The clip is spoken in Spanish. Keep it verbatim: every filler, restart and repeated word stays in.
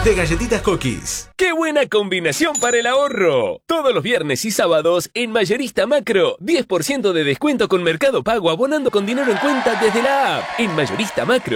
de Galletitas Cookies. ¡Qué buena combinación para el ahorro! Todos los viernes y sábados en Mayorista Macro, diez por ciento de descuento con Mercado Pago abonando con dinero en cuenta desde la app. En Mayorista Macro.